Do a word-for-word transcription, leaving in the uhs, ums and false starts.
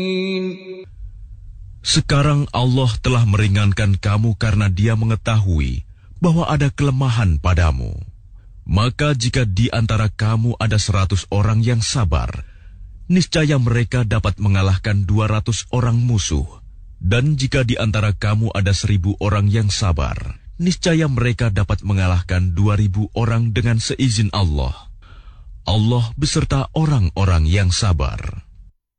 Sekarang Allah telah meringankan kamu karena Dia mengetahui bahwa ada kelemahan padamu. Maka jika di antara kamu ada seratus orang yang sabar, niscaya mereka dapat mengalahkan dua ratus orang musuh. Dan jika di antara kamu ada seribu orang yang sabar, niscaya mereka dapat mengalahkan dua ribu orang dengan seizin Allah. Allah beserta orang-orang yang sabar.